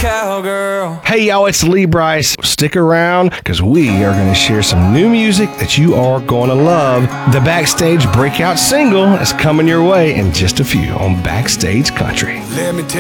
cowgirl. Hey y'all, it's Lee Bryce. Stick around because we are going to share some new music that you are going to love. The Backstage breakout single is coming your way in just a few on Backstage Country. Let me tell